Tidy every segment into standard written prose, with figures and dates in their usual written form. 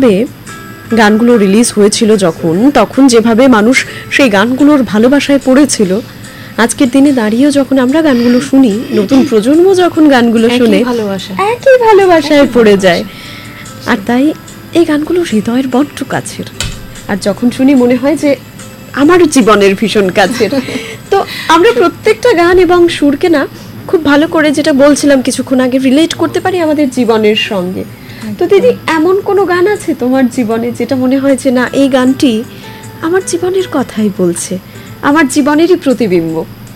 যেভাবে গানগুলো রিলিজ হয়েছিল তখন যেভাবে মানুষ সেই গানগুলোর ভালোবাসায় পড়েছিল, আজকের দিনে দাঁড়িয়েও যখন আমরা গানগুলো শুনি, নতুন প্রজন্ম যখন গানগুলো শুনে একই ভালোবাসায় পড়ে যায়। আর তাই এই গানগুলো হৃদয়ের বড্ড কাছের, আর যখন শুনি মনে হয় যে আমার জীবনের ভীষণ কাছের। তো আমরা প্রত্যেকটা গান এবং সুরকে না খুব ভালো করে, যেটা বলছিলাম কিছুক্ষণ আগে, রিলেট করতে পারি আমাদের জীবনের সঙ্গে। তো দিদি, এমন কোনো গান আছে তোমার জীবনে যেটা মনে হয় যে না, এই গানটি আমার জীবনের কথাই বলছে, আমার জীবনেরই প্রতিবিম্ব?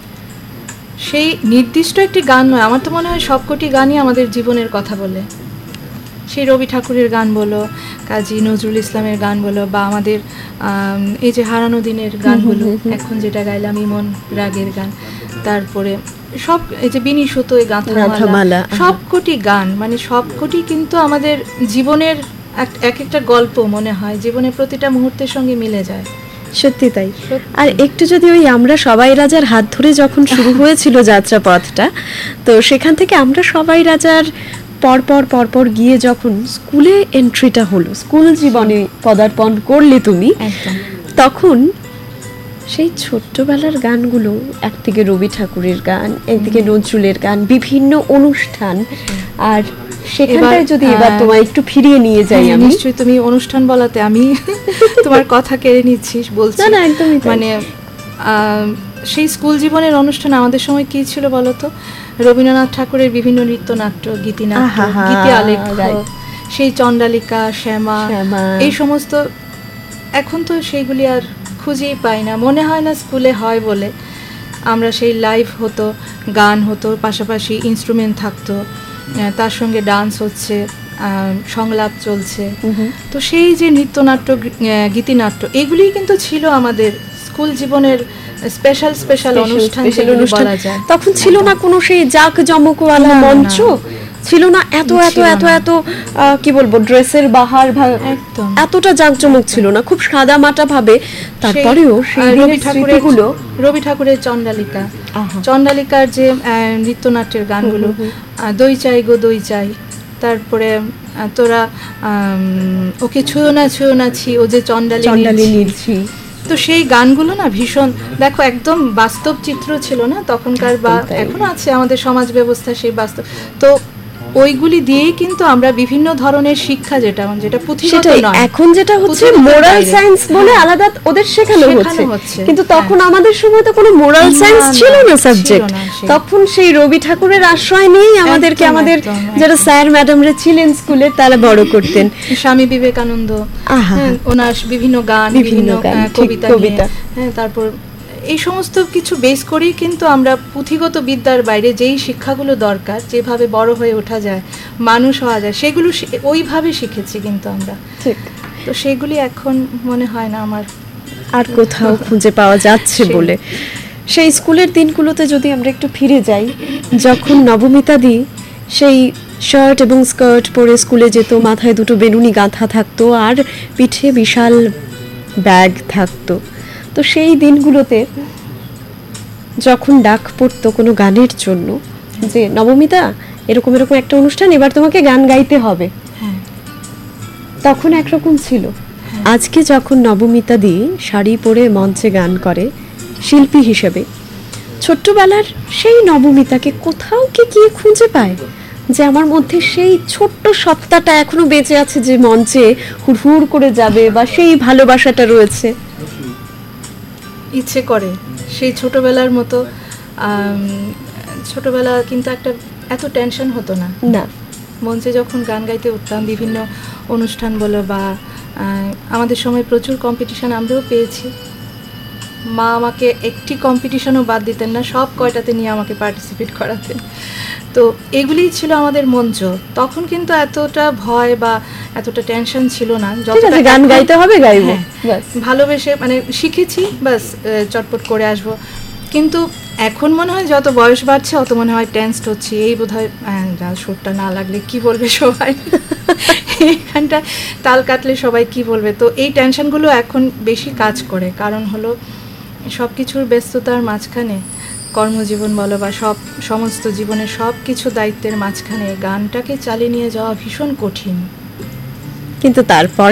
সেই নির্দিষ্ট একটি গান নয়, আমার তো মনে হয় সবকটি গানই আমাদের জীবনের কথা বলে। সেই রবি ঠাকুরের গান বলো, কাজী নজরুল ইসলামের গান বলো, বা আমাদের এই যে হারানো দিনের গানগুলো, এখন যেটা গাইলাম ইমন রাগের গান, তারপরে সব এই যে বিনি সুতো গাঁথামালা, সবকটি গান মানে সবকটি কিন্তু আমাদের জীবনের এক একটা গল্প মনে হয়, জীবনের প্রতিটা মুহূর্তের সঙ্গে মিলে যায়। সত্যি তাই। আর একটু যদি ওই আমরা সবাই রাজার হাত ধরে যখন শুরু হয়েছিল যাত্রাপথটা, তো সেখান থেকে আমরা সবাই রাজার পরপর গিয়ে যখন স্কুলে এন্ট্রিটা হলো, স্কুল জীবনে পদার্পণ করলে তুমি, তখন সেই ছোট্টবেলার গানগুলো, একদিকে রবি ঠাকুরের গান, একদিকে নজরুলের গান, বিভিন্ন অনুষ্ঠান, আর সেখানটায় যদি এবার তোমায় একটু ফিরিয়ে নিয়ে যাই আমি। নিশ্চয়ই, তুমি অনুষ্ঠান বলাতে আমি তোমার কথা কেড়ে নিচ্ছি, বলছি না একদমই মানে সেই স্কুল জীবনের অনুষ্ঠান আমাদের সময় কি ছিল বলতো? রবীন্দ্রনাথ ঠাকুরের বিভিন্ন নৃত্যনাট্য, গীতিনাট্য, গীতি আলেখ্য, সেই চণ্ডালিকা, শ্যামা, এই সমস্ত, এখন তো সেইগুলি আর খুঁজেই পাই না, মনে হয় না স্কুলে হয় বলে। আমরা সেই লাইভ হতো, গান হতো, পাশাপাশি ইনস্ট্রুমেন্ট থাকতো, তার সঙ্গে ডান্স হচ্ছে, সংলাপ চলছে। তো সেই যে নৃত্যনাট্য, গীতিনাট্য, এগুলিই কিন্তু ছিল আমাদের স্কুল জীবনের স্পেশাল অনুষ্ঠান বলা যায়। তখন ছিল না কোনো সেই জাঁকজমকওয়ালা মঞ্চ, ছিল না এত কি বলবো, ড্রেসের বাহার, এতটা জাঁকজমক ছিল না, খুব সাদা মাটা ভাবে। তারপরেও সেই রবি ঠাকুরের চণ্ডালিকার যে নৃত্যনাট্যের গানগুলো, দই চাই গো দই চাই, তারপরে তোরা ওকে ছুঁয়ো না ছি, ও যে চণ্ডালি নিচ্ছি। তো সেই গানগুলো না ভীষণ, দেখো একদম বাস্তব চিত্র ছিল না তখনকার, বা এখনো আছে আমাদের সমাজ ব্যবস্থা সেই বাস্তব। তো ওইগুলি দিয়েই কিন্তু আমরা বিভিন্ন ধরনের শিক্ষা, যেটা পুঁথিগত নয়, এখন যেটা হচ্ছে মোরাল সায়েন্স বলে আলাদা ওদের শেখানো হচ্ছে, কিন্তু তখন আমাদের সময় তো কোনো মোরাল সায়েন্স ছিল না সাবজেক্ট। তখন সেই রবি ঠাকুরের আশ্রয় নিয়েই আমাদেরকে, আমাদের যারা স্যার ম্যাডামরা ছিলেন স্কুলে, তারা বড় করতেন। স্বামী বিবেকানন্দ, ওনার বিভিন্ন গান, বিভিন্ন কবিতা, তারপর এই সমস্ত কিছু বেস করেই কিন্তু আমরা পুঁথিগত বিদ্যার বাইরে যেই শিক্ষাগুলো দরকার, যেভাবে বড় হয়ে ওঠা যায়, মানুষ হওয়া যায়, সেগুলো ওইভাবে শিখেছি কিন্তু আমরা। তো সেগুলি এখন মনে হয় না আমার আর কোথাও খুঁজে পাওয়া যাচ্ছে বলে। সেই স্কুলের দিনগুলোতে যদি আমরা একটু ফিরে যাই, যখন নবমিতা দি সেই শার্ট এবং স্কার্ট পরে স্কুলে যেত, মাথায় দুটো বেনুনি গাঁথা থাকতো, আর পিঠে বিশাল ব্যাগ থাকতো। তো সেই দিনগুলোতে যখন ডাক পড়তো কোনো গানের জন্য, যে নবমিতা এরকম একটা অনুষ্ঠান, এবার তোমাকে গান গাইতে হবে, তখন একরকম ছিল। আজকে যখন নবমিতা দি শাড়ি পরে মঞ্চে গান করে শিল্পী হিসেবে, ছোট্টবেলার সেই নবমিতাকে কোথাও কি গিয়ে খুঁজে পায় যে আমার মধ্যে সেই ছোট্ট সত্তাটা এখনো বেঁচে আছে, যে মঞ্চে হুড় করে যাবে, বা সেই ভালোবাসাটা রয়েছে? ইচ্ছে করে সেই ছোটবেলার মতো। ছোটবেলা কিন্তু এত টেনশন হতো না। মঞ্চে যখন গান গাইতে উঠতাম, বিভিন্ন অনুষ্ঠান বলো, বা আমাদের সময় প্রচুর কম্পিটিশন আমরাও পেয়েছি। মা আমাকে একটি কম্পিটিশনও বাদ দিতেন না, সব কয়টাতে নিয়ে আমাকে পার্টিসিপেট করাতেন। তো এগুলিই ছিল আমাদের মঞ্চ। তখন কিন্তু এতটা ভয় বা এতটা টেনশন ছিল না, যতটা গান গাইতে হবে গাইবো, ভালোবেসে মানে শিখেছি, বাস চটপট করে আসবো। কিন্তু এখন মনে হয় যত বয়স বাড়ছে অত মনে হয় টেন্সড হচ্ছি, এই বোধহয় সুরটা না লাগলে কি বলবে সবাই, এখানটা তাল কাটলে সবাই কি বলবে। তো এই টেনশনগুলো এখন বেশি কাজ করে, কারণ হলো সব কিছুর ব্যস্ততার মাঝখানে, কর্মজীবন বলো বা সমস্ত জীবনের সব কিছু দায়িত্বের মাঝখানে গানটাকে চালিয়ে নিয়ে যাওয়া ভীষণ কঠিন। কিন্তু তারপর